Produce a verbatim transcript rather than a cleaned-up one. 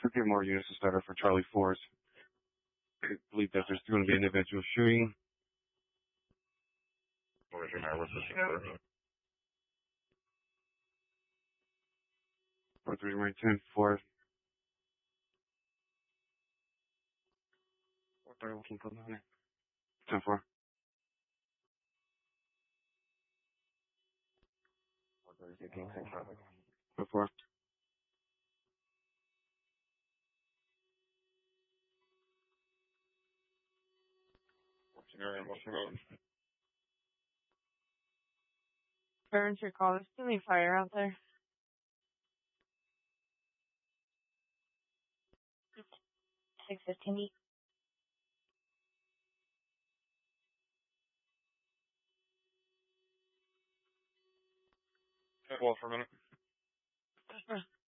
Could get more units to start up for Charlie Force. I believe that there's going to be an individual shooting. Where's your what's this for? four three right ten four. four three looking for the ten four. four four. What's your area? What's your road? Burns your call. There's too many fire out there. six fifteen. Well, for a minute.